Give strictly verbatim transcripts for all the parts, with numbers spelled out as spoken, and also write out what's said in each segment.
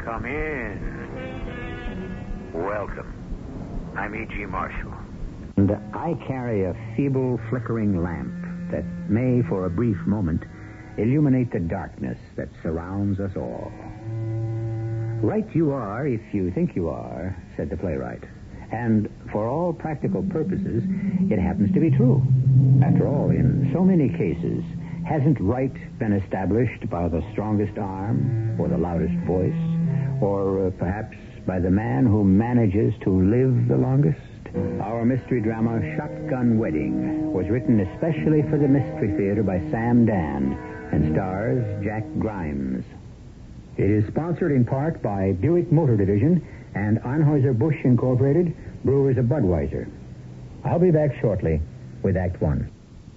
Come in. Welcome. I'm E G. Marshall. And I carry a feeble, flickering lamp that may, for a brief moment, illuminate the darkness that surrounds us all. Right you are if you think you are, said the playwright. And for all practical purposes, it happens to be true. After all, in so many cases, hasn't right been established by the strongest arm or the loudest voice, or uh, perhaps by the man who manages to live the longest? Our mystery drama, Shotgun Wedding, was written especially for the Mystery Theater by Sam Dan and stars Jack Grimes. It is sponsored in part by Buick Motor Division and Anheuser-Busch Incorporated, brewers of Budweiser. I'll be back shortly with Act One.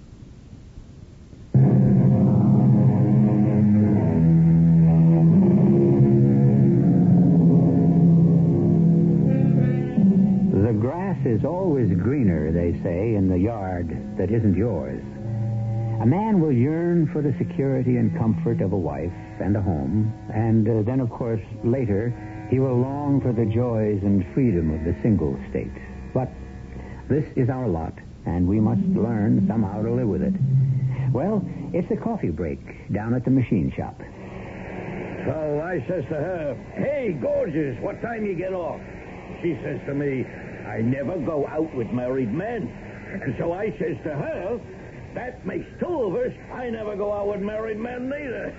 The grass is always greener, they say, in the yard that isn't yours. A man will yearn for the security and comfort of a wife and a home, and uh, then, of course, later, he will long for the joys and freedom of the single state. But this is our lot, and we must learn somehow to live with it. Well, it's a coffee break down at the machine shop. So I says to her, "Hey, gorgeous, what time you get off?" She says to me, "I never go out with married men." So I says to her, "That makes two of us. I never go out with married men neither."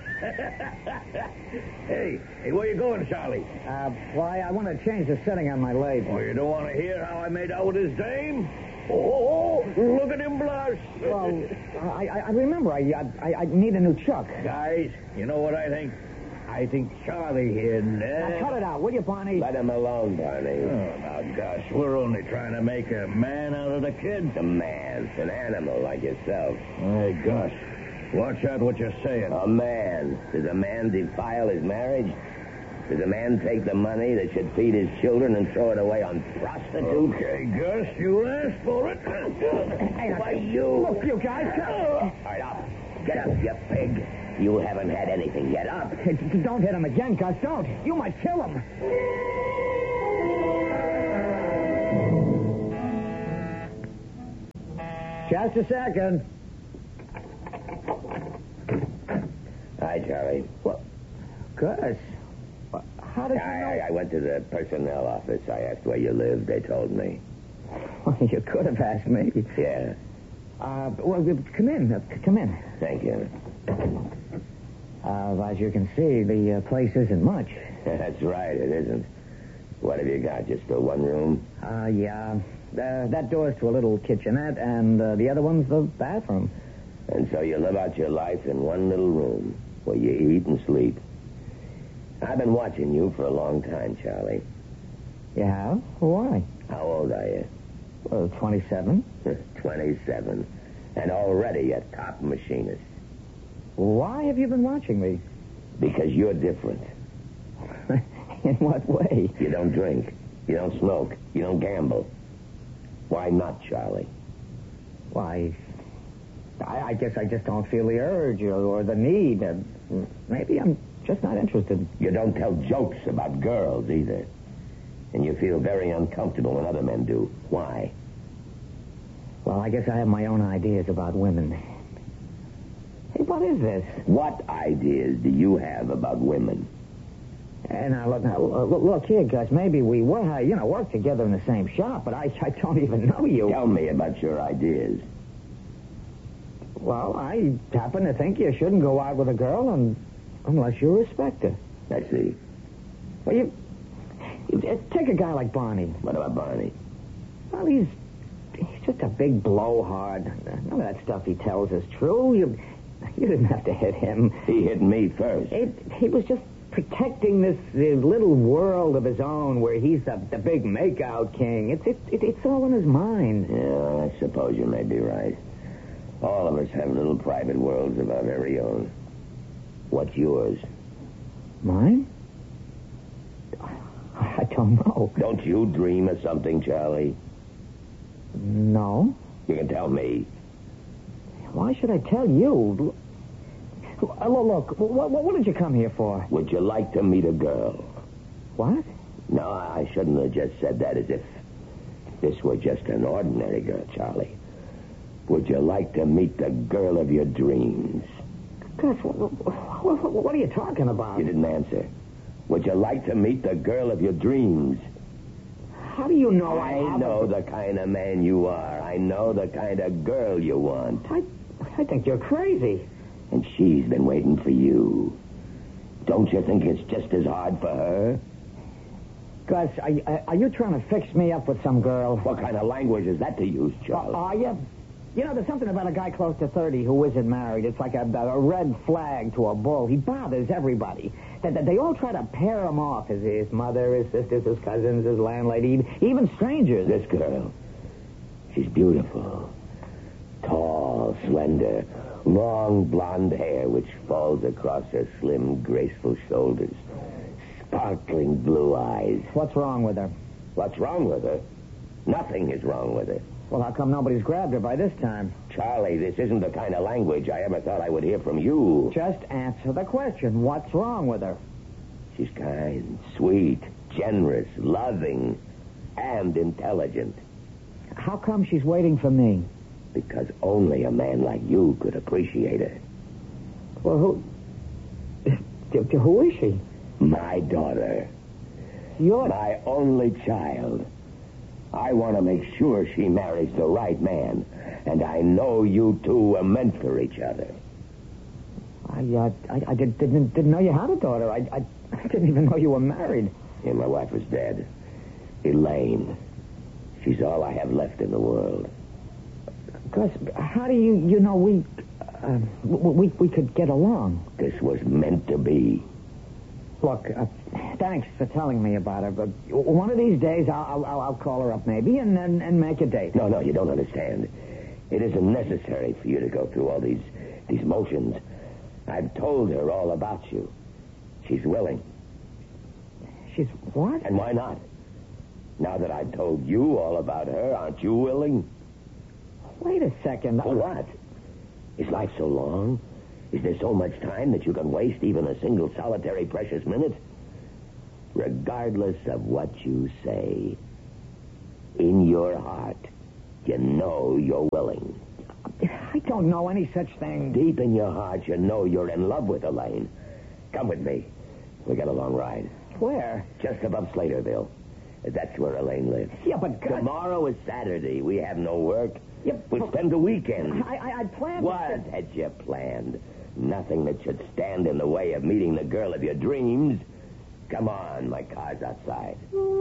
hey, hey, where you going, Charlie? Uh, why, I want to change the setting on my lathe. Oh, you don't want to hear how I made out with his dame? Oh, oh, oh, look at him blush. Well, I, I, I remember I, I I need a new chuck. Guys, you know what I think? I think Charlie here... Now, cut it out, will you, Barney? Let him alone, Barney. Oh, now, gosh, we're only trying to make a man out of the kid. A man, an animal like yourself. Hey, gosh, watch out what you're saying. A man. Does a man defile his marriage? Does a man take the money that should feed his children and throw it away on prostitutes? Okay, Gus, you asked for it. Hey, Why, you... Look, you guys, cut. All right, up. Get up, you pig. You haven't had anything yet. Up. Don't hit him again, Gus, don't. You might kill him. Just a second. Hi, Charlie. What? Gus, how did you know? I, I went to the personnel office. I asked where you lived. They told me. Well, you could have asked me. Yeah. Uh, well, come in. Uh, come in. Thank you. Uh, as you can see, the uh, place isn't much. That's right, it isn't. What have you got? Just the one room? Uh, yeah. Uh, that door's to a little kitchenette, and uh, the other one's the bathroom. And so you live out your life in one little room where you eat and sleep. I've been watching you for a long time, Charlie. You have? Why? How old are you? Well, twenty-seven. twenty-seven. And already a top machinist. Why have you been watching me? Because you're different. In what way? You don't drink. You don't smoke. You don't gamble. Why not, Charlie? Why, I, I guess I just don't feel the urge or, or the need. Uh, maybe I'm just not interested. You don't tell jokes about girls either. And you feel very uncomfortable when other men do. Why? Well, I guess I have my own ideas about women. Hey, what is this? What ideas do you have about women? And now, look, now, look, look here, Gus. Maybe we were, you know, work together in the same shop, but I, I don't even know you. Tell me about your ideas. Well, I happen to think you shouldn't go out with a girl un, unless you respect her. I see. Well, you, you take a guy like Barney. What about Barney? Well, he's he's just a big blowhard. None of that stuff he tells is true. You you didn't have to hit him. He hit me first. It, he was just protecting this uh, little world of his own where he's the, the big makeout king. It's it, it, it's all in his mind. Yeah, I suppose you may be right. All of us have little private worlds of our very own. What's yours? Mine? I don't know. Don't you dream of something, Charlie? No. You can tell me. Why should I tell you? Look, look what, what, what did you come here for? Would you like to meet a girl? What? No, I shouldn't have just said that as if this were just an ordinary girl, Charlie. Would you like to meet the girl of your dreams? Gus, what, what, what are you talking about? You didn't answer. Would you like to meet the girl of your dreams? How do you know I, I haven't- know the kind of man you are. I know the kind of girl you want. I, I think you're crazy. And she's been waiting for you. Don't you think it's just as hard for her? Gus, are, are you trying to fix me up with some girl? What kind of language is that to use, Charlie? Are you? You know, there's something about a guy close to thirty who isn't married. It's like a, a red flag to a bull. He bothers everybody. They, they all try to pair him off. His, his mother, his sisters, his cousins, his landlady, even strangers. This girl, she's beautiful. Tall, slender, long blonde hair which falls across her slim, graceful shoulders. Sparkling blue eyes. What's wrong with her? What's wrong with her? Nothing is wrong with her. Well, how come nobody's grabbed her by this time? Charlie, this isn't the kind of language I ever thought I would hear from you. Just answer the question. What's wrong with her? She's kind, sweet, generous, loving, and intelligent. How come she's waiting for me? Because only a man like you could appreciate her. Well, who... Who is she? My daughter. You're... My only child. I want to make sure she marries the right man. And I know you two were meant for each other. I, uh, I, I did, didn't, didn't know you had a daughter. I, I, I didn't even know you were married. Yeah, my wife was dead. Elaine. She's all I have left in the world. Gus, how do you, you know, we, uh, we, we could get along? This was meant to be. Look, uh, thanks for telling me about her, but one of these days I'll, I'll, I'll call her up maybe and, and, and make a date. No, no, you don't understand. It isn't necessary for you to go through all these, these motions. I've told her all about you. She's willing. She's what? And why not? Now that I've told you all about her, aren't you willing? Wait a second. For what? Is life so long? Is there so much time that you can waste even a single solitary precious minute? Regardless of what you say, in your heart, you know you're willing. I don't know any such thing. Deep in your heart, you know you're in love with Elaine. Come with me. We got a long ride. Where? Just above Slaterville. That's where Elaine lives. Yeah, but Gus... Tomorrow is Saturday. We have no work. Yeah, we but- spend the weekend. I, I, I planned... What to... had you planned? Nothing that should stand in the way of meeting the girl of your dreams. Come on, my car's outside.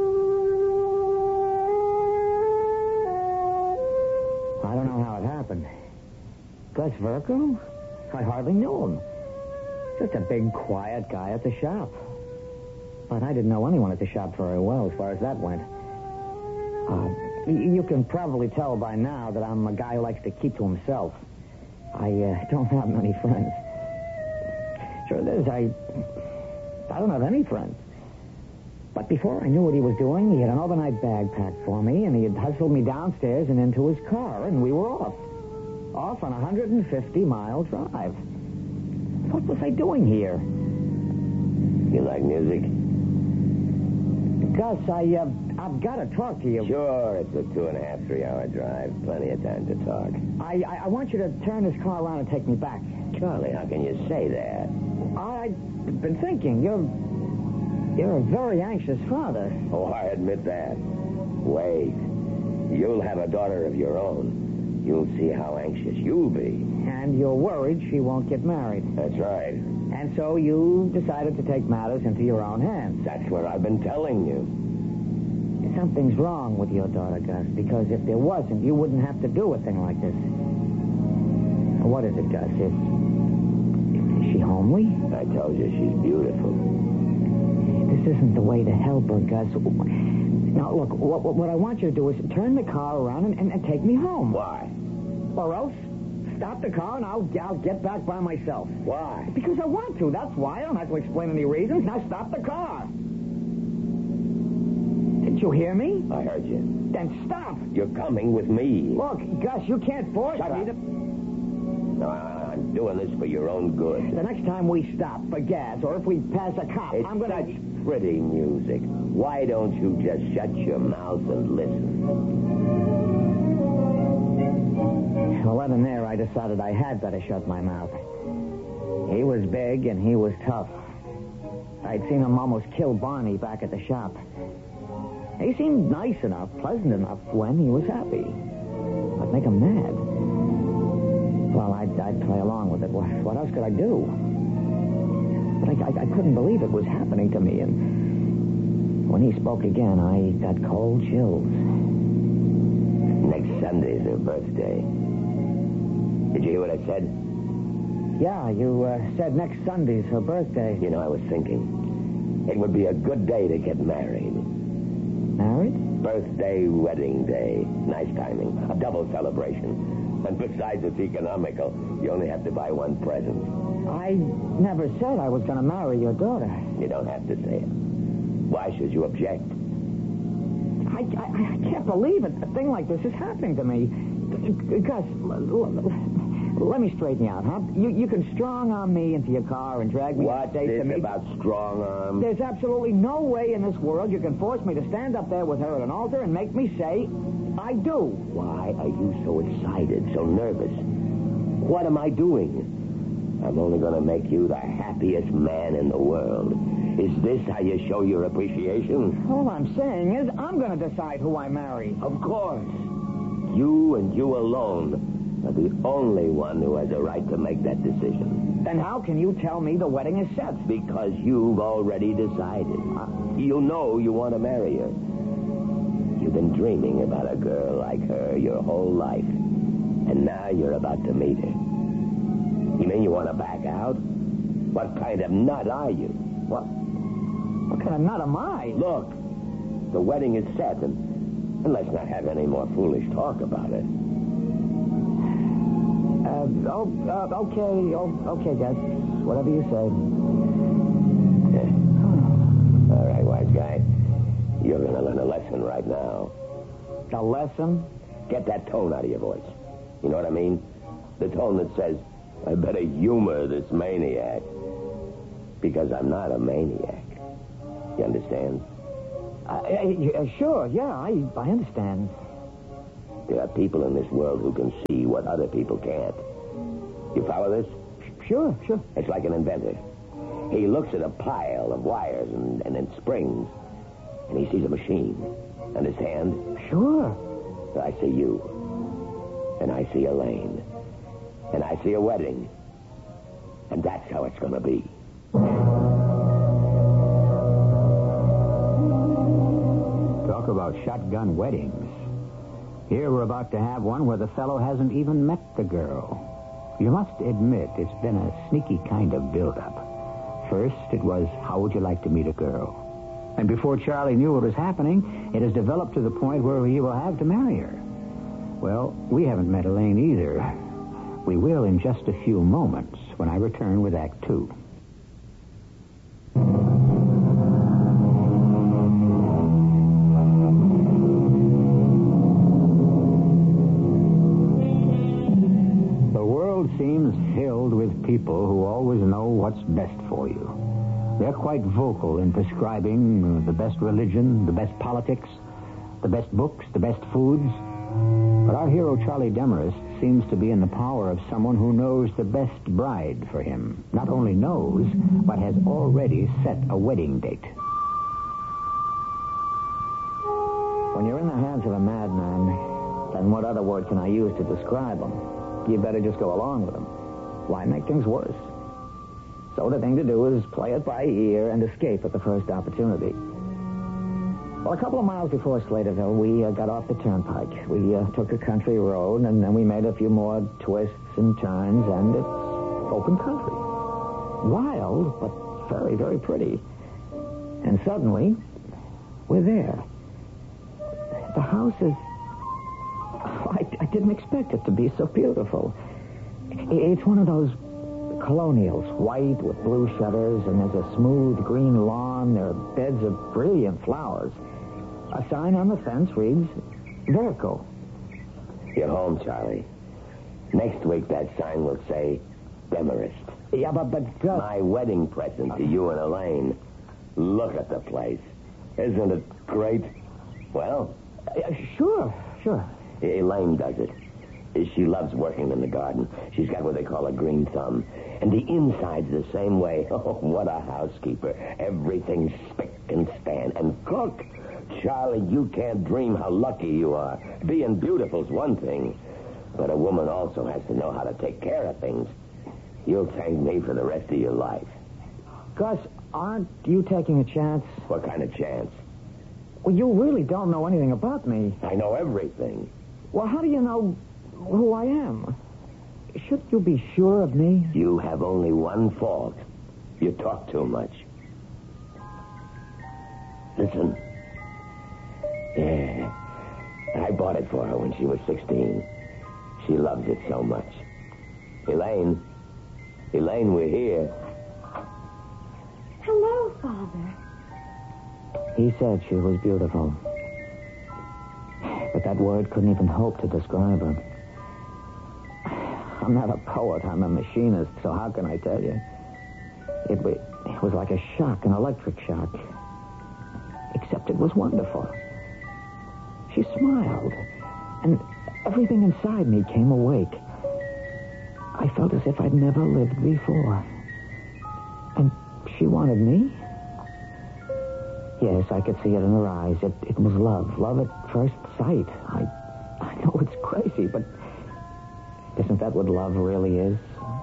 I don't know how it happened. Gus Verco? I hardly knew him. Just a big, quiet guy at the shop. But I didn't know anyone at the shop very well as far as that went. Uh, y- you can probably tell by now that I'm a guy who likes to keep to himself. I uh, don't have many friends. Truth is, I, I don't have any friends. But before I knew what he was doing, he had an overnight bag packed for me, and he had hustled me downstairs and into his car, and we were off. Off on a one hundred fifty mile drive. What was I doing here? You like music? Gus, I, uh, I've got to talk to you. Sure, it's a two and a half, three hour drive. Plenty of time to talk. I, I, I want you to turn this car around and take me back. Charlie, how can you say that? I've been thinking, you're, you're a very anxious father. Oh, I admit that. Wait. You'll have a daughter of your own. You'll see how anxious you'll be. And you're worried she won't get married. That's right. And so you decided to take matters into your own hands. That's what I've been telling you. Something's wrong with your daughter, Gus, because if there wasn't, you wouldn't have to do a thing like this. Now, what is it, Gus? Is, is she homely? I told you she's beautiful. This isn't the way to help her, Gus. Now, look, what, what I want you to do is turn the car around and, and, and take me home. Why? Or else, stop the car and I'll, I'll get back by myself. Why? Because I want to, that's why. I don't have to explain any reasons. Now stop the car. Did you hear me? I heard you. Then stop. You're coming with me. Look, Gus, you can't force Shut me up. to... No, I, on. Doing this for your own good. The next time we stop for gas, or if we pass a cop, It's I'm gonna... such pretty music. Why don't you just shut your mouth and listen? Well, then and there, I decided I had better shut my mouth. He was big and he was tough. I'd seen him almost kill Barney back at the shop. He seemed nice enough, pleasant enough when he was happy. I'd make him mad. Well, I'd, I'd play along with it. What, what else could I do? But I, I, I couldn't believe it was happening to me, and when he spoke again, I got cold chills. Next Sunday's her birthday. Did you hear what I said? Yeah, you uh, said next Sunday's her birthday. You know, I was thinking it would be a good day to get married. Married? Birthday, wedding day. Nice timing. A double celebration. And besides, it's economical. You only have to buy one present. I never said I was going to marry your daughter. You don't have to say it. Why should you object? I, I, I can't believe it. A thing like this is happening to me. Gus, let me straighten you out, huh? You you can strong-arm me into your car and drag me What's upstate this to meet... about strong arm? There's absolutely no way in this world you can force me to stand up there with her at an altar and make me say, I do. Why are you so excited, so nervous? What am I doing? I'm only going to make you the happiest man in the world. Is this how you show your appreciation? All I'm saying is I'm going to decide who I marry. Of course. You and you alone are the only one who has a right to make that decision. Then how can you tell me the wedding is set? Because you've already decided. Uh, you know you want to marry her. You've been dreaming about a girl like her your whole life. And now you're about to meet her. You mean you want to back out? What kind of nut are you? What? What kind of nut am I? Look, the wedding is set, and, and let's not have any more foolish talk about it. Uh, oh, uh, okay, oh, okay, Gus. Whatever you say. Yeah. All right, wise guy. You're going to learn a lesson right now. A lesson? Get that tone out of your voice. You know what I mean? The tone that says, I better humor this maniac. Because I'm not a maniac. You understand? Uh, uh, sure, yeah, I, I understand. There are people in this world who can see what other people can't. You follow this? Sure, sure. It's like an inventor. He looks at a pile of wires and, and then springs, and he sees a machine. Understand? Sure. I see you. And I see Elaine. And I see a wedding. And that's how it's going to be. Talk about shotgun weddings. Here we're about to have one where the fellow hasn't even met the girl. You must admit it's been a sneaky kind of build-up. First, it was, how would you like to meet a girl? And before Charlie knew what was happening, it has developed to the point where he will have to marry her. Well, we haven't met Elaine either. We will in just a few moments when I return with Act Two. Seems filled with people who always know what's best for you. They're quite vocal in prescribing the best religion, the best politics, the best books, the best foods. But our hero, Charlie Demarest, seems to be in the power of someone who knows the best bride for him. Not only knows, but has already set a wedding date. When you're in the hands of a madman, then what other word can I use to describe him? You better just go along with him. Why make things worse? So the thing to do is play it by ear and escape at the first opportunity. Well, a couple of miles before Slaterville, we uh, got off the turnpike. We uh, took a country road, and then we made a few more twists and turns, and it's open country. Wild, but very, very pretty. And suddenly, we're there. The house is... I, I didn't expect it to be so beautiful. It's one of those colonials, white with blue shutters, and there's a smooth green lawn. There are beds of brilliant flowers. A sign on the fence reads, Verco. You're home, Charlie. Next week, that sign will say, Demarest. Yeah, but, but... Uh, My wedding present to you and Elaine. Look at the place. Isn't it great? Well? uh, sure, sure. Elaine does it. She loves working in the garden. She's got what they call a green thumb. And the inside's the same way. Oh, what a housekeeper. Everything's spick and span. And cook. Charlie, you can't dream how lucky you are. Being beautiful's one thing. But a woman also has to know how to take care of things. You'll thank me for the rest of your life. Gus, aren't you taking a chance? What kind of chance? Well, you really don't know anything about me. I know everything. Well, how do you know who I am? Shouldn't you be sure of me? You have only one fault. You talk too much. Listen. Yeah. I bought it for her when she was sixteen. She loves it so much. Elaine. Elaine, we're here. Hello, Father. He said she was beautiful. But that word couldn't even hope to describe her. I'm not a poet. I'm a machinist, so how can I tell you? It, wa- it was like a shock, an electric shock. Except it was wonderful. She smiled, and everything inside me came awake. I felt as if I'd never lived before. And she wanted me? Yes, I could see it in her eyes. It, it was love. Love at first sight. I, I know it's crazy, but isn't that what love really is?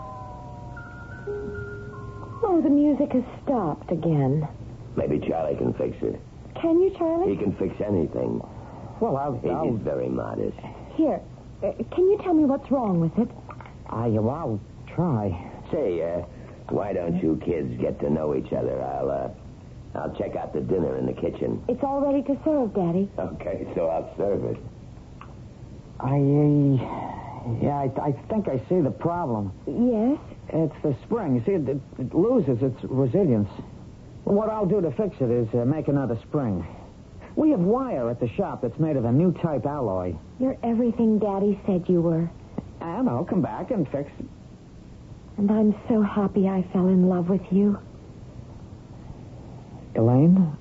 Oh, the music has stopped again. Maybe Charlie can fix it. Can you, Charlie? He can fix anything. Well, I'll... He I'll is very modest. Here, uh, can you tell me what's wrong with it? I, well, I'll try. Say, uh, why don't you kids get to know each other? I'll, uh, I'll check out the dinner in the kitchen. It's all ready to serve, Daddy. Okay, so I'll serve it. I, uh... Yeah, I, I think I see the problem. Yes? It's the spring. You see, it, it, it loses its resilience. What I'll do to fix it is uh, make another spring. We have wire at the shop that's made of a new type alloy. You're everything Daddy said you were. And I'll come back and fix it. And I'm so happy I fell in love with you. Elaine,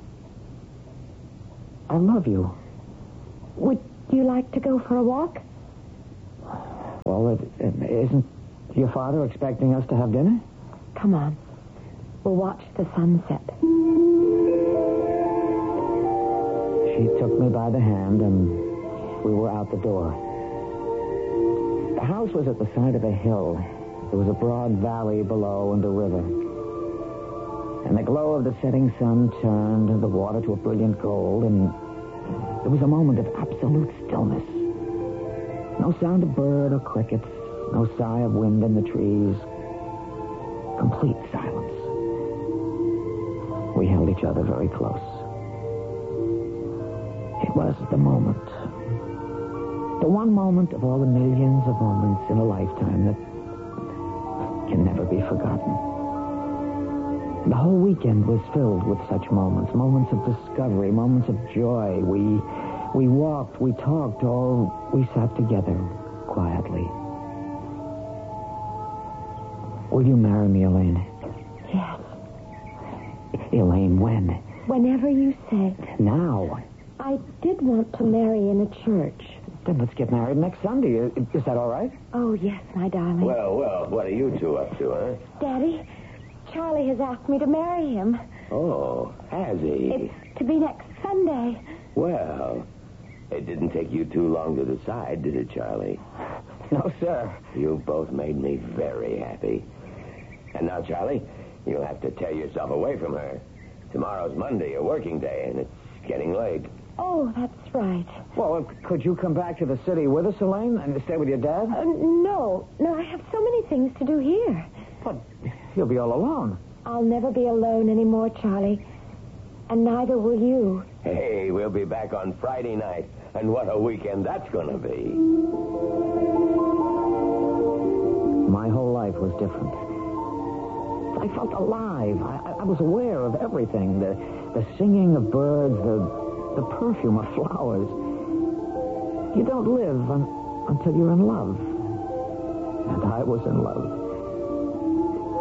I love you. Would you like to go for a walk? Well, it, it, isn't your father expecting us to have dinner? Come on. We'll watch the sunset. She took me by the hand, and we were out the door. The house was at the side of a hill. There was a broad valley below and a river. And the glow of the setting sun turned the water to a brilliant gold, and there was a moment of absolute stillness. No sound of bird or crickets, no sigh of wind in the trees. Complete silence. We held each other very close. It was the moment. The one moment of all the millions of moments in a lifetime that can never be forgotten. The whole weekend was filled with such moments, moments of discovery, moments of joy. We we walked, we talked, or we sat together quietly. Will you marry me, Elaine? Yes. Elaine, when? Whenever you say. Now. I did want to marry in a church. Then let's get married next Sunday. Is, is that all right? Oh, yes, my darling. Well, well, what are you two up to, huh? Daddy, Charlie has asked me to marry him. Oh, has he? It's to be next Sunday. Well, it didn't take you too long to decide, did it, Charlie? No, sir. You both made me very happy. And now, Charlie, you'll have to tear yourself away from her. Tomorrow's Monday, a working day, and it's getting late. Oh, that's right. Well, could you come back to the city with us, Elaine, and stay with your dad? Uh, no, no, I have so many things to do here. But you'll be all alone. I'll never be alone anymore, Charlie. And neither will you. Hey, we'll be back on Friday night. And what a weekend that's going to be. My whole life was different. I felt alive. I, I was aware of everything. The, the singing of birds, the, the perfume of flowers. You don't live un, until you're in love. And I was in love.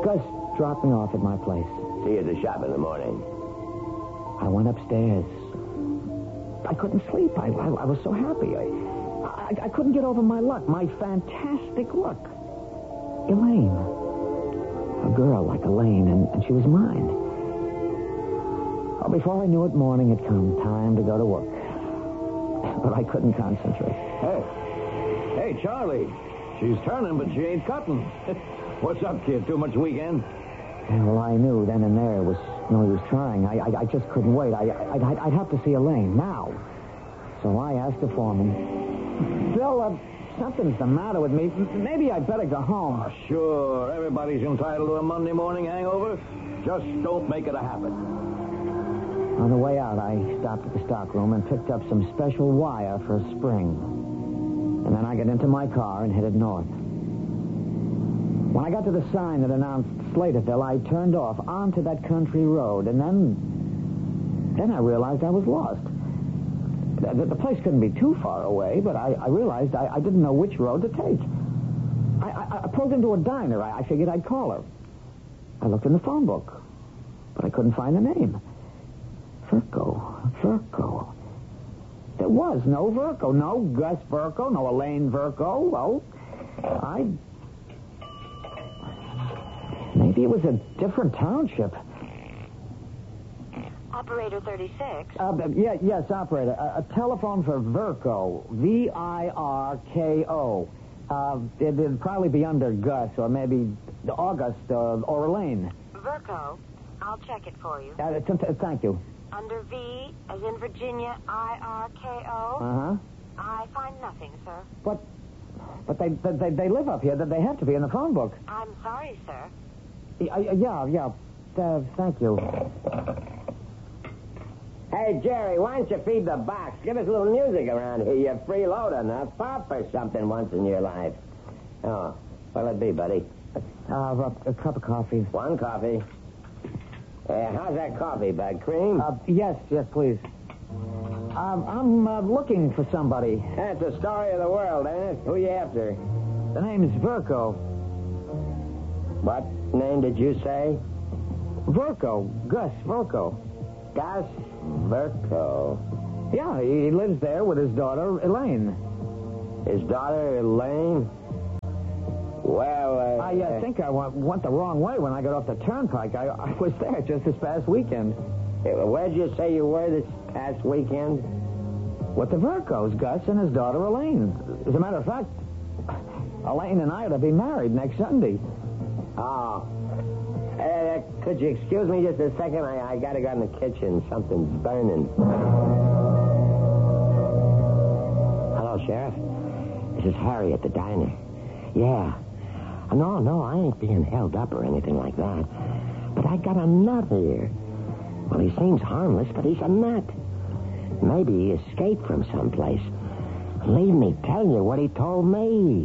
Gus dropped me off at my place. See you at the shop in the morning. I went upstairs. I couldn't sleep. I, I, I was so happy. I, I, I couldn't get over my luck, my fantastic luck. Elaine. A girl like Elaine, and, and she was mine. Well, before I knew it, morning had come. Time to go to work. But I couldn't concentrate. Hey. Hey, Charlie. She's turning, but she ain't cutting. What's up, kid? Too much weekend? Well, I knew then and there was no use trying. I, I, I just couldn't wait. I, I'd, I'd have to see Elaine now. So I asked the foreman, Bill, uh, something's the matter with me. Maybe I'd better go home. Oh, sure. Everybody's entitled to a Monday morning hangover. Just don't make it a habit. On the way out, I stopped at the stockroom and picked up some special wire for a spring. And then I got into my car and headed north. When I got to the sign that announced Slaterville, I turned off onto that country road, and then... Then I realized I was lost. The, the place couldn't be too far away, but I, I realized I, I didn't know which road to take. I, I, I pulled into a diner. I, I figured I'd call her. I looked in the phone book, but I couldn't find the name. Verko. Verko. There was no Verko. No Gus Verko, no Elaine Verko. Well, I... Maybe it was a different township. Operator thirty-six. Uh, yeah, yes, operator. A, a telephone for Verko. V I R K O. Uh, it, it'd probably be under Gus, or maybe August, uh, or Elaine. Verko. I'll check it for you. Uh, t- t- thank you. Under V, as in Virginia, I R K O. Uh-huh. I find nothing, sir. But, but they, they they live up here. That they have to be in the phone book. I'm sorry, sir. Yeah, yeah, yeah. Uh, thank you. Hey, Jerry, why don't you feed the box? Give us a little music around here. You're freeload enough. Pop or something once in your life. Oh, what'll it be, buddy? Uh, a, a cup of coffee. One coffee. Uh, how's that coffee, bud? Cream? Uh, yes, yes, please. Um, I'm uh, looking for somebody. That's the story of the world, ain't it? Who you after? The name's Verko. What name did you say? Verko. Gus Verko. Gus Verko. Yeah, he lives there with his daughter, Elaine. His daughter, Elaine? Well, uh... I uh, think I went, went the wrong way when I got off the turnpike. I, I was there just this past weekend. Where'd you say you were this past weekend? With the Verkos, Gus and his daughter, Elaine. As a matter of fact, Elaine and I are to be married next Sunday. Oh. Uh, could you excuse me just a second? I, I gotta go in the kitchen. Something's burning. Hello, Sheriff. This is Harry at the diner. Yeah. No, no, I ain't being held up or anything like that. But I got a nut here. Well, he seems harmless, but he's a nut. Maybe he escaped from someplace. Leave me tell you what he told me.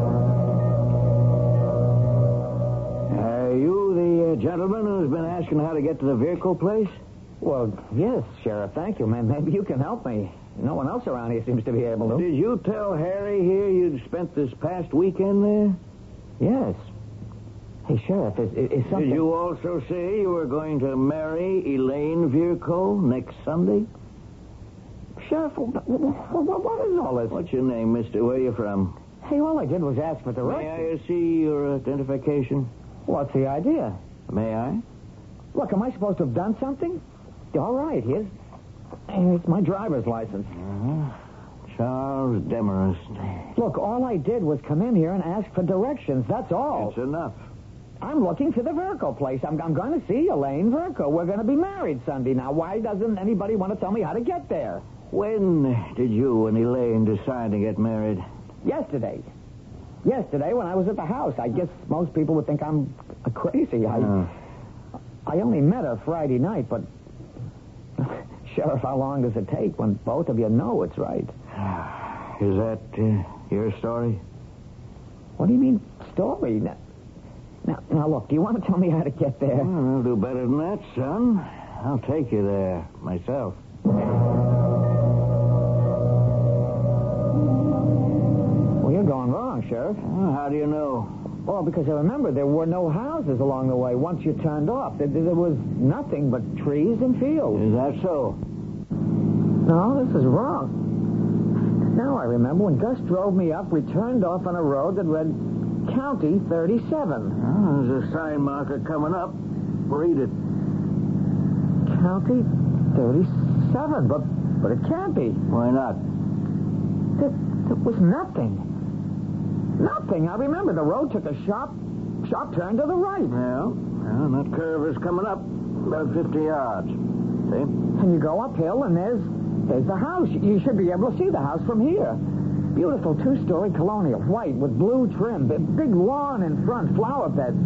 Are you the uh, gentleman who's been asking how to get to the vehicle place? Well, yes, Sheriff, thank you, man. Maybe you can help me. No one else around here seems to be able to. Did you tell Harry here you'd spent this past weekend there? Yes. Hey, Sheriff, is, is something... Did you also say you were going to marry Elaine Verko next Sunday? Sheriff, what, what, what is all this? What's your name, mister? Where are you from? Hey, all I did was ask for directions. May I see your identification? What's the idea? May I? Look, am I supposed to have done something? All right, here's... It's my driver's license. Uh-huh. Charles Demarest. Look, all I did was come in here and ask for directions. That's all. That's enough. I'm looking for the Verko place. I'm, I'm going to see Elaine Verko. We're going to be married Sunday. Now, why doesn't anybody want to tell me how to get there? When did you and Elaine decide to get married? Yesterday. Yesterday, when I was at the house. I guess most people would think I'm crazy. I, Uh. I only met her Friday night, but... Sheriff, how long does it take when both of you know it's right? Is that uh, your story? What do you mean, story? Now, now, now, look, do you want to tell me how to get there? Well, I'll do better than that, son. I'll take you there myself. Well, you're going wrong, Sheriff. Well, how do you know? Well, because I remember there were no houses along the way once you turned off. There, there was nothing but trees and fields. Is that so? No, this is wrong. Now I remember when Gus drove me up, we turned off on a road that read County thirty-seven. Oh, there's a sign marker coming up. Read it. County thirty-seven, but but it can't be. Why not? There, there was nothing. Nothing. I remember the road took a sharp, sharp turn to the right. Well, well, that curve is coming up about fifty yards. See? And you go uphill, and there's there's the house. You should be able to see the house from here. Beautiful two-story colonial, white with blue trim, big, big lawn in front, flower beds.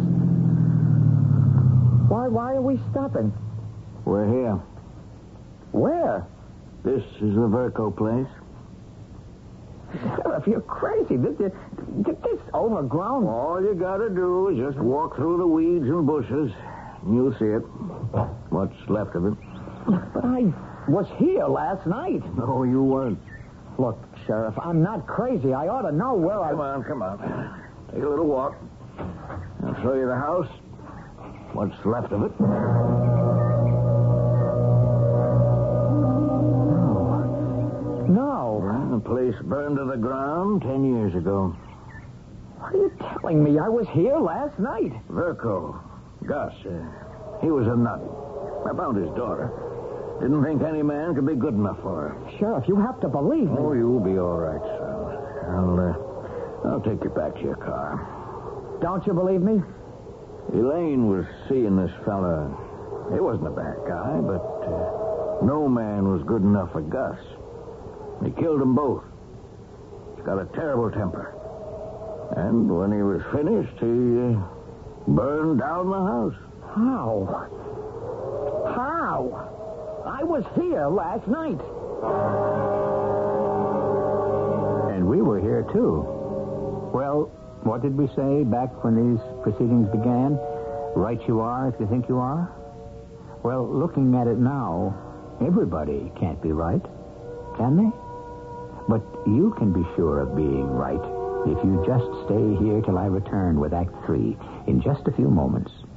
Why, why are we stopping? We're here. Where? This is the Verco place. Sheriff, you're crazy. This, this, this overgrown. All you gotta do is just walk through the weeds and bushes, and you'll see it. What's left of it. But I was here last night. No, you weren't. Look, Sheriff, I'm not crazy. I ought to know where I... Come on, come on. Take a little walk. I'll show you the house. What's left of it. No. Well, the place burned to the ground ten years ago. What are you telling me? I was here last night. Verco. Gus. Uh, he was a nut. I found his daughter. Didn't think any man could be good enough for her. Sheriff, you have to believe me. Oh, you'll be all right, son. I'll, uh, I'll take you back to your car. Don't you believe me? Elaine was seeing this fella. He wasn't a bad guy, but uh, no man was good enough for Gus. He killed them both. He's got a terrible temper. And when he was finished, he uh, burned down the house. How? How? I was here last night. And we were here, too. Well, what did we say back when these proceedings began? Right you are if you think you are? Well, looking at it now, everybody can't be right, can they? But you can be sure of being right if you just stay here till I return with Act Three in just a few moments.